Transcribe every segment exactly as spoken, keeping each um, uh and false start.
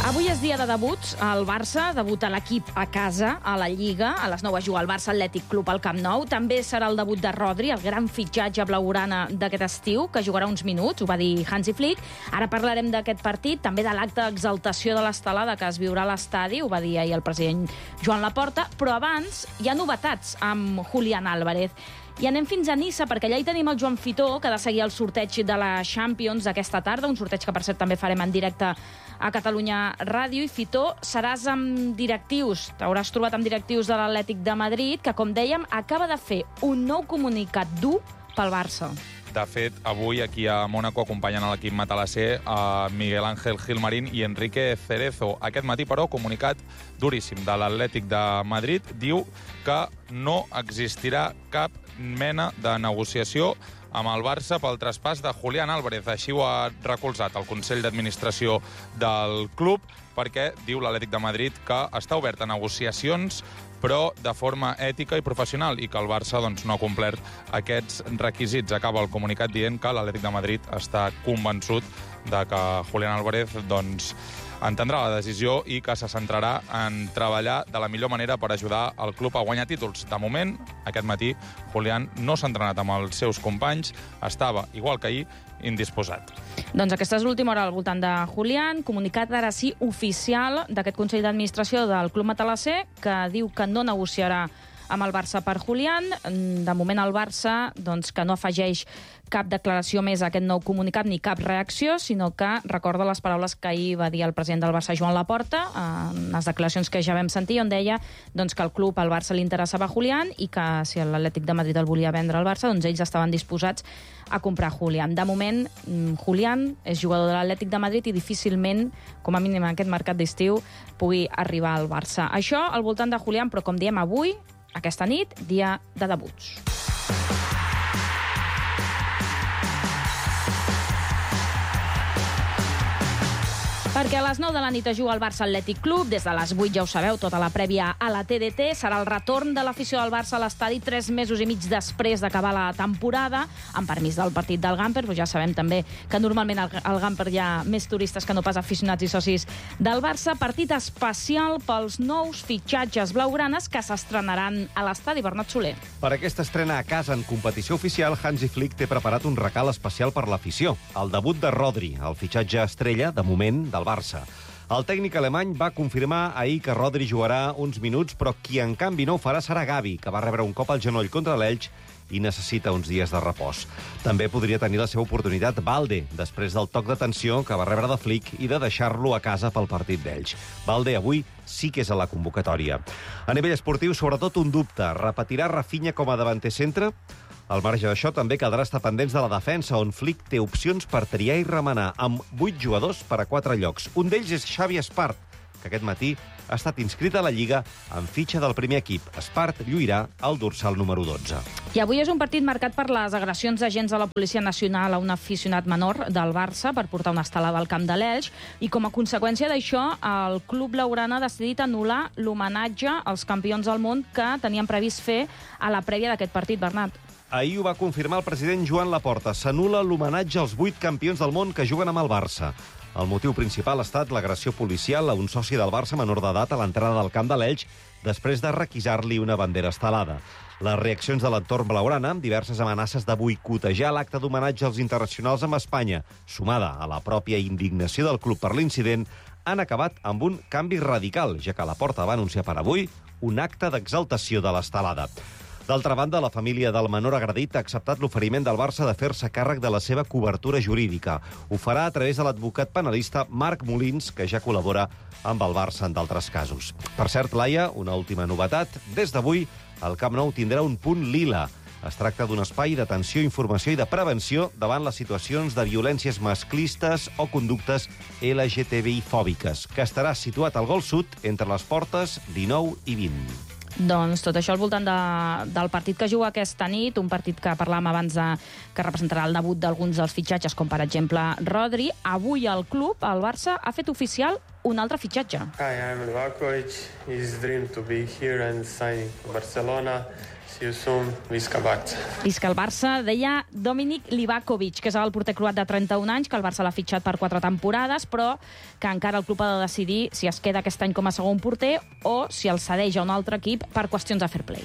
Avui és dia de debuts. El Barça debuta l'equip a casa, a la Lliga. A les nou es juga el Barça Atlètic Club al Camp Nou. També serà el debut de Rodri, el gran fitxatge blaugrana d'aquest estiu, que jugarà uns minuts, ho va dir Hansi Flick. Ara parlarem d'aquest partit, també de l'acte d'exaltació de l'estelada que es viurà a l'estadi, ho va dir ahir el president Joan Laporta, però abans hi ha novetats amb Julián Álvarez. I anem fins a Niça, perquè allà hi tenim el Joan Fitó, que ha de seguir el sorteig de la Champions d'aquesta tarda, un sorteig que, per cert, també farem en directe a Catalunya Ràdio. I, Fitó, seràs amb directius, t'hauràs trobat amb directius de l'Atlètic de Madrid, que, com dèiem, acaba de fer un nou comunicat dur pel Barça. De fet, avui aquí a Mònaco acompanyen a l'equip matalasser a Miguel Ángel Gilmarín i Enrique Cerezo. Aquest matí, però, comunicat duríssim de l'Atlètic de Madrid, diu que no existirà cap mena de negociació amb el Barça pel traspàs de Julián Álvarez. Així ho ha recolzat el Consell d'Administració del club, perquè diu l'Atlètic de Madrid que està obert a negociacions, però de forma ètica i professional, i que el Barça doncs, no ha complert aquests requisits. Acaba el comunicat dient que l'Atlètic de Madrid està convençut de que Julián Álvarez doncs, entendrà la decisió i que se centrarà en treballar de la millor manera per ajudar el club a guanyar títols. De moment, aquest matí, Julián no s'ha entrenat amb els seus companys, estava, igual que ahir, indisposat. Doncs aquesta és l'última hora al voltant de Julián, comunicat ara sí oficial d'aquest Consell d'Administració del Club Matalasser, que diu que no negociarà amb el Barça per Julián. De moment el Barça doncs, que no afegeix cap declaració més a aquest nou comunicat ni cap reacció, sinó que recorda les paraules que ahir va dir el president del Barça, Joan Laporta, en les declaracions que ja vam sentir, on deia doncs, que el club, al Barça, li interessava Julián i que si l'Atlètic de Madrid el volia vendre al Barça, doncs ells estaven disposats a comprar Julián. De moment, Julián és jugador de l'Atlètic de Madrid i difícilment, com a mínim en aquest mercat d'estiu, pugui arribar al Barça. Això al voltant de Julián, però com diem avui, aquesta nit, dia de debuts. Perquè a les nou de la nit es juga el Barça Atlètic Club. Des de les vuit, ja ho sabeu, tota la prèvia a la T D T. Serà el retorn de l'afició del Barça a l'estadi tres mesos i mig després d'acabar la temporada, amb permís del partit del Gamper, però ja sabem també que normalment al Gamper hi ha més turistes que no pas aficionats i socis del Barça. Partit especial pels nous fitxatges blaugranes que s'estrenaran a l'estadi. Bernat Soler. Per aquesta estrena a casa en competició oficial, Hansi Flick té preparat un regal especial per l'afició. El debut de Rodri, el fitxatge estrella, de moment, del Barça. El tècnic alemany va confirmar ahir que Rodri jugarà uns minuts, però qui en canvi no ho farà serà Gavi, que va rebre un cop al genoll contra l'Elx i necessita uns dies de repòs. També podria tenir la seva oportunitat Balde, després del toc d'atenció que va rebre de Flick i de deixar-lo a casa pel partit d'Elx. Balde avui sí que és a la convocatòria. A nivell esportiu, sobretot un dubte. Repetirà Rafinha com a davanter centre? Al marge d'això, també caldrà estar pendents de la defensa, on Flick té opcions per triar i remenar, amb vuit jugadors per a quatre llocs. Un d'ells és Xavi Espart, que aquest matí ha estat inscrit a la Lliga en fitxa del primer equip. Espart lluirà al dorsal número dotze. I avui és un partit marcat per les agressions d'agents de la Policia Nacional a un aficionat menor del Barça per portar una estelada al camp de l'Elx, i com a conseqüència d'això, el club blaugrana ha decidit anul·lar l'homenatge als campions del món que tenien previst fer a la prèvia d'aquest partit, Bernat. Ahir ho va confirmar el president Joan Laporta. S'anul·la l'homenatge als vuit campions del món que juguen amb el Barça. El motiu principal ha estat l'agressió policial a un soci del Barça menor d'edat a l'entrada del camp de l'Elx després de requisar-li una bandera estelada. Les reaccions de l'entorn blaugrana, amb diverses amenaces de boicotejar l'acte d'homenatge als internacionals amb Espanya, sumada a la pròpia indignació del club per l'incident, han acabat amb un canvi radical, ja que Laporta va anunciar per avui un acte d'exaltació de l'estelada. D'altra banda, la família del menor agredit ha acceptat l'oferiment del Barça de fer-se càrrec de la seva cobertura jurídica. Ho farà a través de l'advocat penalista Marc Molins, que ja col·labora amb el Barça en d'altres casos. Per cert, Laia, una última novetat. Des d'avui, el Camp Nou tindrà un punt lila. Es tracta d'un espai d'atenció, informació i de prevenció davant les situacions de violències masclistes o conductes L G T B I-fòbiques, que estarà situat al Gol Sud entre les portes dinou i vint. Doncs tot això al voltant de, del partit que juga aquesta nit, un partit que parlàvem abans de, que representarà el debut d'alguns dels fitxatges, com per exemple Rodri. Avui el club, el Barça, ha fet oficial un altre fitxatge. Hi, I'm Livakovic. It's a dream to be here and signing for Barcelona. See you soon. Visca Barça. Visca el Barça, deia Dominik Livakovic, que és el porter croat de trenta-un anys, que el Barça l'ha fitxat per quatre temporades, però que encara el club ha de decidir si es queda aquest any com a segon porter o si el cedeix a un altre equip per qüestions de fair play.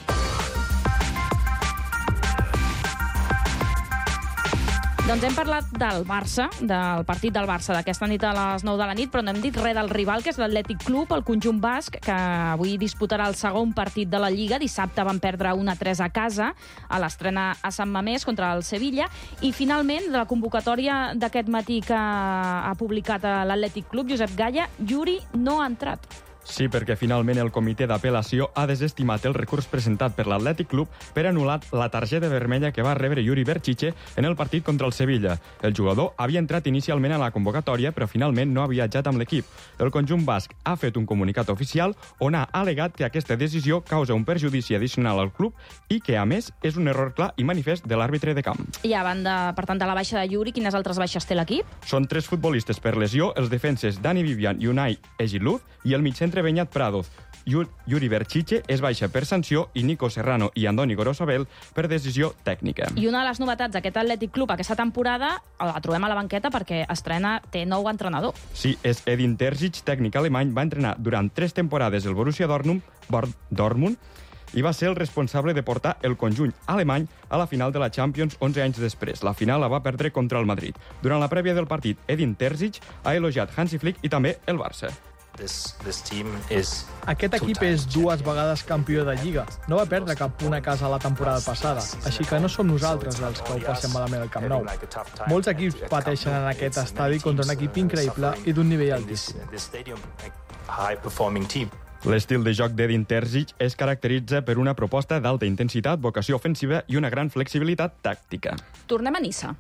Doncs hem parlat del Barça, del partit del Barça d'aquesta nit a les nou de la nit, però no hem dit res del rival, que és l'Atlètic Club, el conjunt basc, que avui disputarà el segon partit de la Lliga. Dissabte van perdre un a tres a casa, a l'estrena a Sant Mamés contra el Sevilla. I finalment, de la convocatòria d'aquest matí que ha publicat l'Atlètic Club, Josep Gaya, Yuri no ha entrat. Sí, perquè finalment el comitè d'apel·lació ha desestimat el recurs presentat per l'Atlètic Club per anul·lar la targeta vermella que va rebre Yuri Berchiche en el partit contra el Sevilla. El jugador havia entrat inicialment a la convocatòria, però finalment no ha viatjat amb l'equip. El conjunt basc ha fet un comunicat oficial on ha al·legat que aquesta decisió causa un perjudici addicional al club i que, a més, és un error clar i manifest de l'àrbitre de camp. I a banda, per tant, de la baixa de Yuri, quines altres baixes té l'equip? Són tres futbolistes per lesió, els defenses Dani Vivian i Unai Egiluz i el mitjcentre Beñat Prados. Yuri Berchiche és baixa per sanció i Nico Serrano i Andoni Gorosabel per decisió tècnica. I una de les novetats d'aquest Atlètic Club aquesta temporada la trobem a la banqueta perquè estrena, té nou entrenador. Sí, és Edin Terzic, tècnic alemany, va entrenar durant tres temporades el Borussia Dortmund, Dortmund i va ser el responsable de portar el conjunt alemany a la final de la Champions onze anys després. La final la va perdre contra el Madrid. Durant la prèvia del partit, Edin Terzic ha elogiat Hansi Flick i també el Barça. This, this team is Aquest equip és dues vegades campió de Lliga. No va perdre cap punt a casa la temporada passada, així que no som nosaltres els que ho passem malament al Camp Nou. Molts equips pateixen en aquest estadi contra un equip increïble i d'un nivell altíssim. L'estil de joc d'Edin Terzic es caracteritza per una proposta d'alta intensitat, vocació ofensiva i una gran flexibilitat tàctica. Tornem a Niça.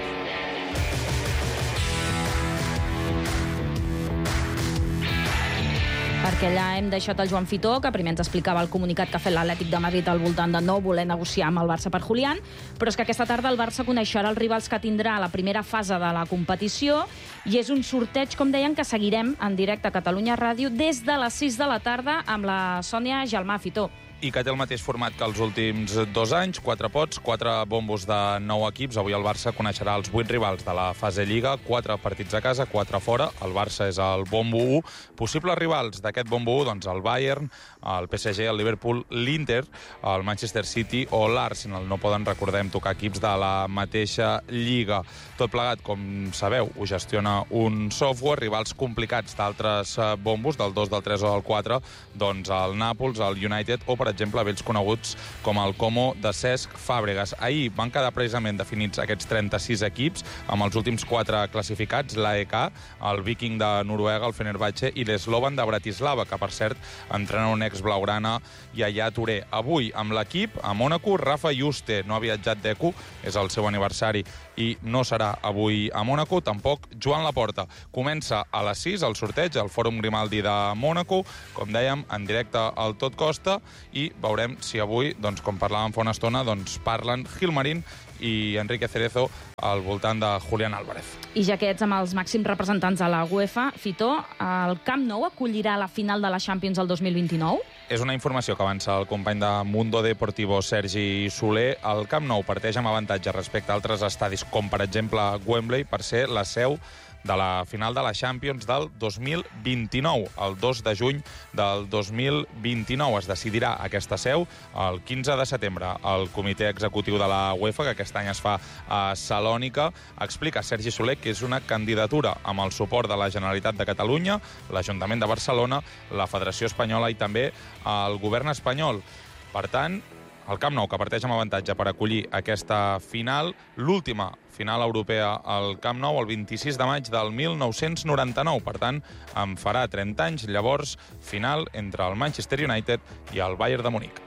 Perquè allà hem deixat el Joan Fitó, que primer ens explicava el comunicat que ha fet l'Atlètic de Madrid al voltant de no voler negociar amb el Barça per Julián, però és que aquesta tarda el Barça coneixerà els rivals que tindrà a la primera fase de la competició i és un sorteig, com deien, que seguirem en directe a Catalunya Ràdio des de les sis de la tarda amb la Sònia Gelmà. Fitó. I que té el mateix format que els últims dos anys, quatre pots, quatre bombos de nou equips. Avui el Barça coneixerà els vuit rivals de la fase Lliga, quatre partits a casa, quatre fora. El Barça és el bombo u. Possibles rivals d'aquest bombo u, doncs el Bayern, el P S G, el Liverpool, l'Inter, el Manchester City o l'Arsenal. No poden, recordem, tocar equips de la mateixa Lliga. Tot plegat, com sabeu, ho gestiona un software. Rivals complicats d'altres bombos, del dos, del tres o del quatre, doncs el Nàpols, el United o, per exemple, vells coneguts com el Como de Cesc Fàbregas. Ahir van quedar precisament definits aquests trenta-sis equips, amb els últims quatre classificats, l'A E K, el Viking de Noruega, el Fenerbahçe i l'Slovan de Bratislava, que, per cert, entrena un ex-blaugrana Yaya Touré. Avui, amb l'equip, a Mònaco, Rafa Juste. No ha viatjat d'Eco, és el seu aniversari, i no serà avui a Mònaco, tampoc Joan Laporta. Comença a les sis el sorteig al Fòrum Grimaldi de Mònaco, com dèiem, en directe al Tot Costa, i veurem si avui, doncs, com parlàvem fa una estona, doncs parlen Gilmarín i Enrique Cerezo al voltant de Julián Álvarez. I ja que ets amb els màxims representants de la UEFA, Fitó, el Camp Nou acollirà la final de la Champions el dos mil vint-i-nou? És una informació que avança el company de Mundo Deportivo, Sergi Soler. El Camp Nou parteix amb avantatge respecte a altres estadis, com per exemple Wembley, per ser la seu de la final de la Champions del dos mil vint-i-nou. El dos de juny del dos mil vint-i-nou es decidirà aquesta seu el quinze de setembre. El comitè executiu de la UEFA, que aquest any es fa a Salònica, explica a Sergi Soler que és una candidatura amb el suport de la Generalitat de Catalunya, l'Ajuntament de Barcelona, la Federació Espanyola i també el govern espanyol. Per tant, el Camp Nou, que parteix amb avantatge per acollir aquesta final, l'última final europea al Camp Nou, el vint-i-sis de maig del mil nou-cents noranta-nou. Per tant, en farà trenta anys, llavors, final entre el Manchester United i el Bayern de Munic.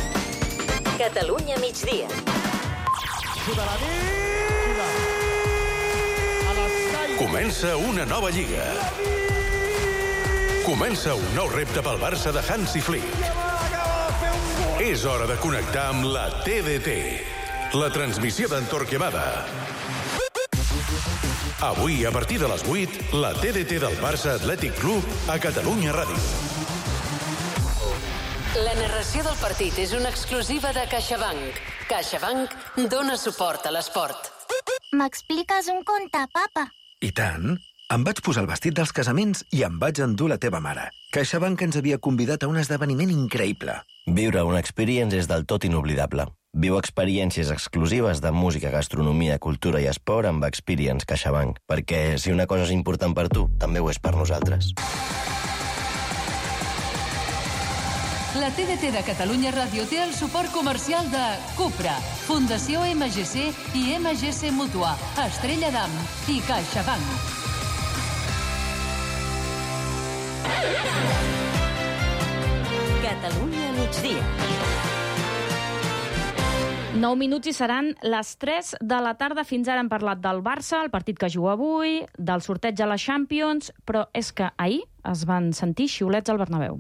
Catalunya migdia. Comença una nova lliga. Comença un nou repte pel Barça de Hansi Flick. És hora de connectar amb la T D T, la transmissió d'en Torquemada. Avui, a partir de les vuit, la T D T del Barça Atlètic Club a Catalunya Ràdio. La narració del partit és una exclusiva de CaixaBank. CaixaBank dona suport a l'esport. M'expliques un conte, papa? I tant. Em vaig posar el vestit dels casaments i em vaig endur la teva mare. CaixaBank ens havia convidat a un esdeveniment increïble. Viure una experience és del tot inoblidable. Viu experiències exclusives de música, gastronomia, cultura i esport amb Experience CaixaBank. Perquè si una cosa és important per tu, també ho és per nosaltres. La T D T de Catalunya Ràdio té el suport comercial de Cupra, Fundació M G C i M G C Mútua, Estrella d'Am i CaixaBank. Catalunya migdia. Nou minuts i seran les tres de la tarda. Fins ara hem parlat del Barça, el partit que juga avui, del sorteig a la Champions, però és que ahir es van sentir xiulets al Bernabéu.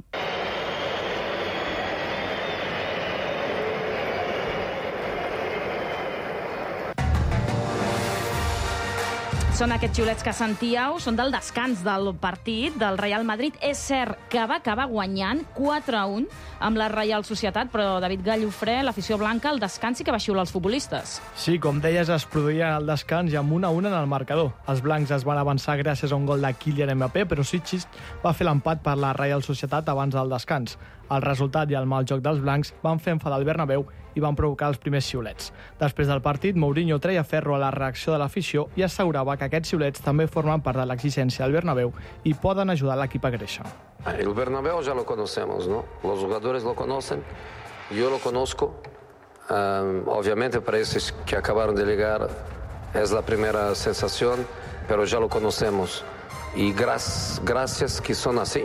Són aquests xiulets que sentíeu, són del descans del partit del Real Madrid. És cert que va acabar guanyant quatre a un amb la Reial Societat, però David Gallofré, l'afició blanca, al descans sí que va xiular els futbolistes. Sí, com deies, es produïa el descans i amb un a un en el marcador. Els blancs es van avançar gràcies a un gol de Kylian Mbappé, però Sitchis va fer l'empat per la Reial Societat abans del descans. El resultat i el mal joc dels blancs van fer enfadar el Bernabéu i van provocar els primers xiulets. Després del partit, Mourinho treia ferro a la reacció de l'afició i assegurava que aquests xiulets també formen part de l'exigència del Bernabéu i poden ajudar l'equip a créixer. El Bernabéu ya lo conocemos, ¿no? Los jugadores lo conocen, yo lo conozco. Um, obviamente para esos que acabaron de llegar es la primera sensación, pero ya lo conocemos. Y gracias, gracias que son así,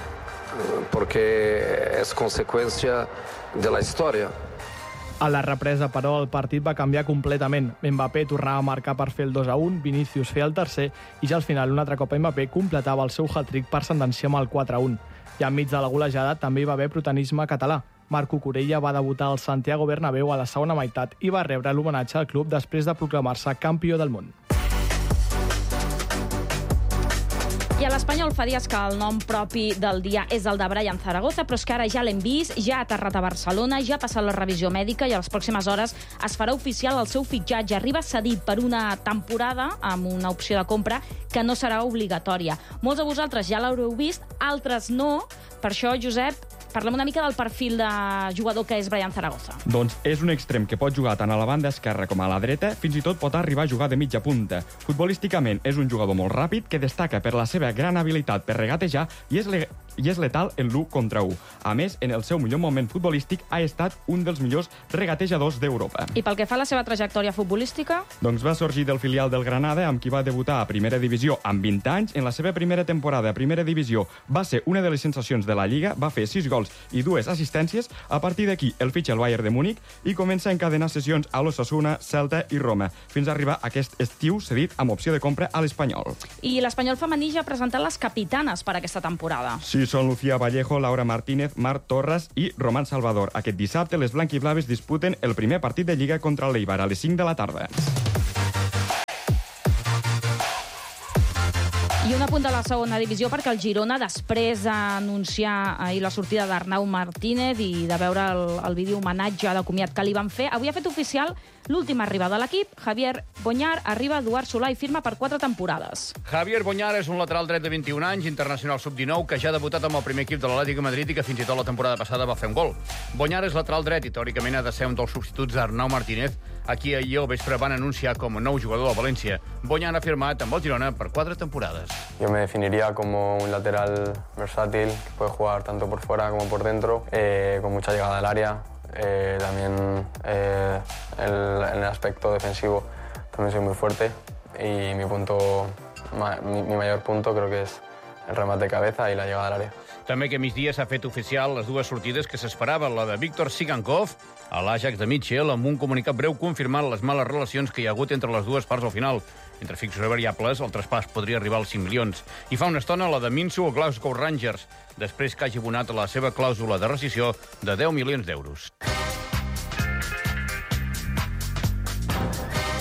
porque es consecuencia de la historia. A la represa, però, el partit va canviar completament. Mbappé tornava a marcar per fer el dos a un, Vinícius feia el tercer i ja al final un altre cop Mbappé completava el seu hat-trick per sentenciar amb el quatre a un. I enmig de la golejada també hi va haver protagonisme català. Marc Cucurella va debutar al Santiago Bernabéu a la segona meitat i va rebre l'homenatge al club després de proclamar-se campió del món. I a l'Espanyol fa dies que el nom propi del dia és el de Brian Zaragoza, però és que ara ja l'hem vist, ja ha aterrat a Barcelona, ja ha passat la revisió mèdica i a les pròximes hores es farà oficial el seu fitxatge. Arriba cedit per una temporada amb una opció de compra que no serà obligatòria. Molts de vosaltres ja l'haureu vist, altres no. Per això, Josep, parlem una mica del perfil de jugador que és Brian Zaragoza. Doncs és un extrem que pot jugar tant a la banda esquerra com a la dreta, fins i tot pot arribar a jugar de mitja punta. Futbolísticament és un jugador molt ràpid que destaca per la seva gran habilitat per regatejar i és, le i és letal en l'u contra u. A més, en el seu millor moment futbolístic ha estat un dels millors regatejadors d'Europa. I pel que fa a la seva trajectòria futbolística? Doncs va sorgir del filial del Granada, amb qui va debutar a Primera Divisió amb vint anys. En la seva primera temporada a Primera Divisió va ser una de les sensacions de la Lliga, va fer sis gols i dues assistències. A partir d'aquí el fitxa el Bayern de Múnich i comença a encadenar sessions a l'Osasuna, Celta i Roma, fins a arribar aquest estiu cedit amb opció de compra a l'Espanyol. I l'Espanyol femení ja ha presentat les capitanes per aquesta temporada. Sí, són Lucía Vallejo, Laura Martínez, Marc Torres i Román Salvador. Aquest dissabte les blanquiblaves disputen el primer partit de Lliga contra l'Eibar a les cinc de la tarda. I un apunt de la segona divisió perquè el Girona, després d'anunciar ahir la sortida d'Arnau Martínez i de veure el, el vídeo homenatge de comiat que li van fer, avui ha fet oficial l'última arribada a l'equip. Javier Boñar arriba a Eduard Solà i firma per quatre temporades. Javier Boñar és un lateral dret de vint-i-un anys, internacional sub dinou, que ja ha debutat amb el primer equip de l'Atlètic de Madrid i que fins i tot la temporada passada va fer un gol. Boñar és lateral dret i teòricament ha de ser un dels substituts d'Arnau Martínez, a qui ahir al vespre van anunciar com a nou jugador del València. Boñar ha firmat amb el Girona per quatre temporades. Yo me definiría como un lateral versátil, que puede jugar tanto por fuera como por dentro, eh, con mucha llegada al área. Eh, también eh, el, en el aspecto defensivo también soy muy fuerte y mi, punto, mi, mi mayor punto creo que es el remate de cabeza y la llegada al área. També que migdia s'ha fet oficial les dues sortides que s'esperaven, la de Víctor Sigankov a l'Ajax de Mitchell, amb un comunicat breu confirmant les males relacions que hi ha hagut entre les dues parts al final. Entre fixos i variables, el traspàs podria arribar als cinc milions. I fa una estona la de Minsu o Glasgow Rangers, després que hagi abonat la seva clàusula de rescissió de deu milions d'euros.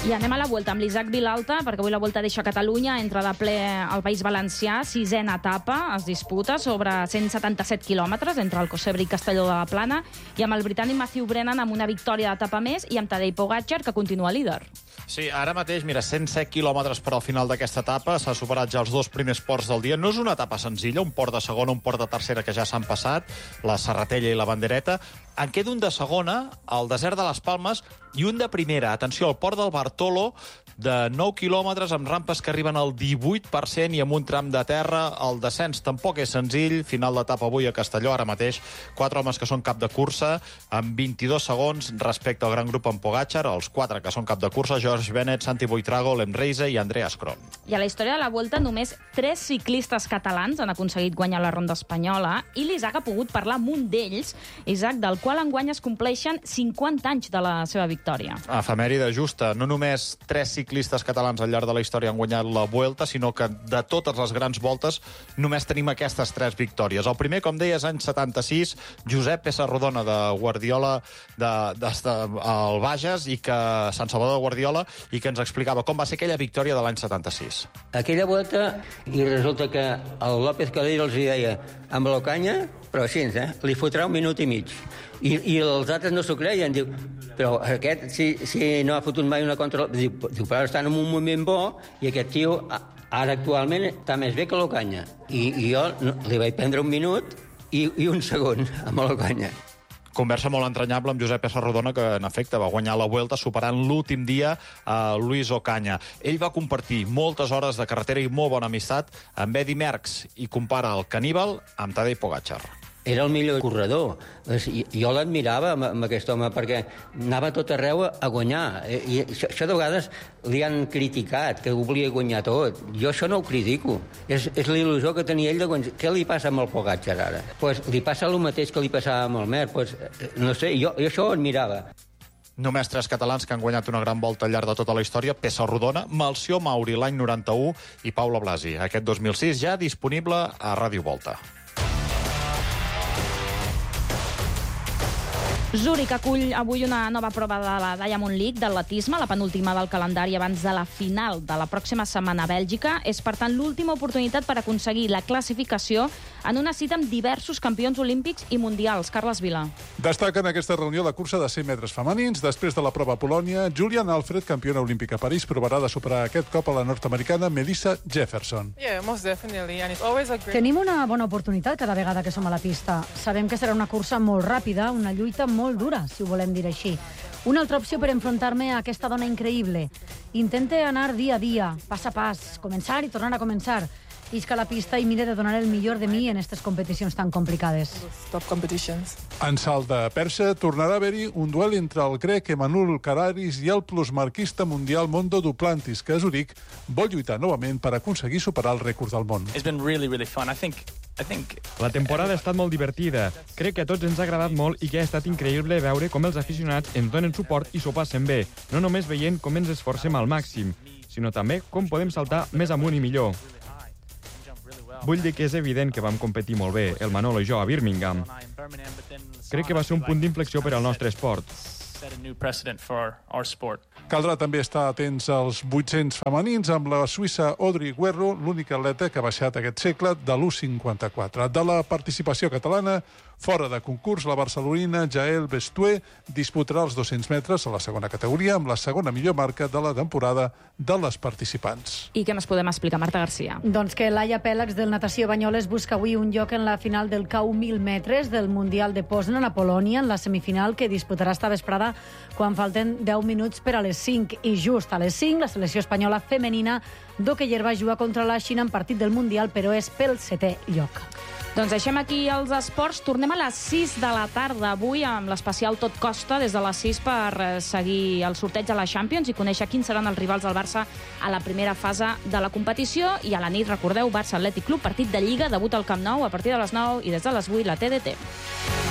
I anem a la Vuelta amb l'Isaac Vilalta, perquè avui la Vuelta deixa Catalunya, entra de ple al País Valencià, sisena etapa, es disputa sobre cent setanta-set quilòmetres entre Alcocebre i Castelló de la Plana, i amb el britànic Matthew Brennan amb una victòria d'etapa més i amb Tadej Pogačar, que continua líder. Sí, ara mateix, mira, cent set quilòmetres per al final d'aquesta etapa, s'ha superat ja els dos primers ports del dia. No és una etapa senzilla, un port de segona, un port de tercera que ja s'han passat, la Serratella i la Bandereta. En queda un de segona, al desert de les Palmes, i un de primera. Atenció, al port del Bartolo, de nou quilòmetres amb rampes que arriben al divuit per cent i amb un tram de terra. El descens tampoc és senzill. Final d'etapa avui a Castelló, ara mateix. Quatre homes que són cap de cursa, amb vint-i-dos segons respecte al gran grup en Pogačar, els quatre que són cap de cursa, George Bennett, Santi Buitrago, Lem Reise i Andreas Kron. I a la història de la Vuelta només tres ciclistes catalans han aconseguit guanyar la ronda espanyola, i l'Isaac ha pogut parlar amb un d'ells, Isaac, del qual enguany es compleixen cinquanta anys de la seva victòria. Efemèride justa. No només tres ciclistes catalans al llarg de la història han guanyat la Vuelta, sinó que de totes les grans voltes només tenim aquestes tres victòries. El primer, com deies, any setanta-sis, Josep Pessarrodona de Guardiola de, de, de, al Bages, i que Sant Salvador de Guardiola, i que ens explicava com va ser aquella victòria de l'any setanta-sis. Aquella volta, i resulta que el López Calero els deia amb l'Ocanya, però així, eh? Li fotrà un minut i mig. I, i els altres no s'ho creien. Diu, però aquest, si, si no ha fotut mai una contra... Diu, diu, però estan en un moment bo, i aquest tio ara actualment està més bé que l'Ocanya. I, i jo no, li vaig prendre un minut i, i un segon amb l'Ocanya. Conversa molt entranyable amb Josep Pessarrodona, que, en efecte, va guanyar la Vuelta superant l'últim dia a Luis Ocaña. Ell va compartir moltes hores de carretera i molt bona amistat amb Eddy Merckx i compara el caníbal amb Tadej Pogačar. Era el millor corredor. Jo l'admirava amb aquest home perquè anava a tot arreu a guanyar. I això, això de vegades li han criticat, que ho volia guanyar tot. Jo això no ho critico. És, és la il·lusió que tenia ell de guanyar. Què li passa amb el Pogačar ara? Pues li passa el mateix que li passava amb el Mer. Pues, no sé, jo, jo això ho admirava. Només tres catalans que han guanyat una gran volta al llarg de tota la història: Pessarrodona, Melcior Mauri l'any noranta-u i Paula Blasi aquest dos mil sis, ja disponible a Ràdio Volta. Zúrich acull avui una nova prova de la Diamond League d'atletisme, la penúltima del calendari abans de la final de la pròxima setmana a Bèlgica. És, per tant, l'última oportunitat per aconseguir la classificació en una cita amb diversos campions olímpics i mundials. Carles Vila. Destaca en aquesta reunió la cursa de cent metres femenins. Després de la prova a Polònia, Julian Alfred, campiona olímpica a París, provarà de superar aquest cop a la nord-americana Melissa Jefferson. Yeah, most definitely. And it's always a great... Tenim una bona oportunitat cada vegada que som a la pista. Sabem que serà una cursa molt ràpida, una lluita molt molt dura, si ho volem dir així. Una altra opció per enfrontar-me a aquesta dona increïble. Intente anar dia a dia, pas a pas, començar i tornar a començar. Isca a la pista i mire de donar el millor de mi en aquestes competicions tan complicades. Top competitions. En salt de perxa tornarà a haver-hi un duel entre el grec Emanuel Kararis i el plusmarquista mundial Mondo Duplantis, que a Zurich vol lluitar novament per aconseguir superar el rècord del món. It's been really, really fun. I think I think... La temporada ha estat molt divertida. Crec que a tots ens ha agradat molt i que ha estat increïble veure com els aficionats ens donen suport i s'ho passen bé, no només veient com ens esforcem al màxim, sinó també com podem saltar més amunt i millor. Vull dir que és evident que vam competir molt bé, el Manolo i jo, a Birmingham. Crec que va ser un punt d'inflexió per al nostre esport. Caldrà també estar atents als vuit-cents femenins amb la suïssa Audrey Guerro, l'única atleta que ha baixat aquest segle de l'u cinquanta-quatre. De la participació catalana, fora de concurs, la barcelonina Jael Bestué disputarà els dos-cents metres a la segona categoria amb la segona millor marca de la temporada de les participants. I què més podem explicar, Marta Garcia? Doncs que Laia Pèlax del Natació Banyoles busca avui un lloc en la final del K U mil metres del Mundial de Poznan a Polònia en la semifinal que disputarà esta vesprada quan falten deu minuts per a les cinc. I just a les cinc la selecció espanyola femenina d'hoquei herba juga contra la Xina en partit del Mundial, però és pel setè lloc. Doncs deixem aquí els esports. Tornem a les sis de la tarda avui amb l'especial Tot Costa des de les sis per seguir el sorteig de la Champions i conèixer quins seran els rivals del Barça a la primera fase de la competició. I a la nit, recordeu, Barça Atlètic Club, partit de Lliga, debut al Camp Nou a partir de les nou i des de les vuit la T D T.